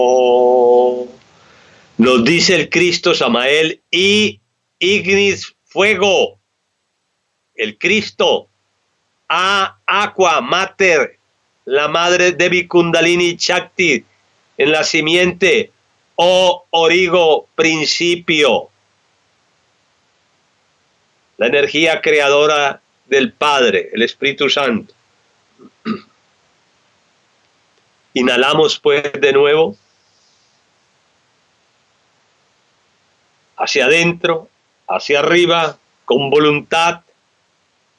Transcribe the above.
Nos dice el Cristo Samael y ignis fuego. El Cristo a aqua mater, la madre de Kundalini Shakti en la simiente, o origo principio, la energía creadora del Padre, el Espíritu Santo. Inhalamos pues de nuevo hacia adentro, hacia arriba, con voluntad.